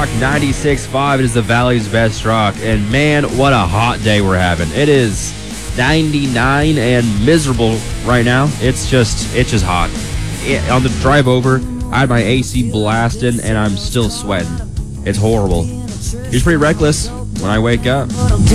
Rock 96.5. It is the Valley's Best Rock. And man, what a hot day we're having. It is 99 and miserable right now. It's just hot. On the drive over, I had my AC blasting and I'm still sweating. It's horrible. It's pretty reckless when I wake up.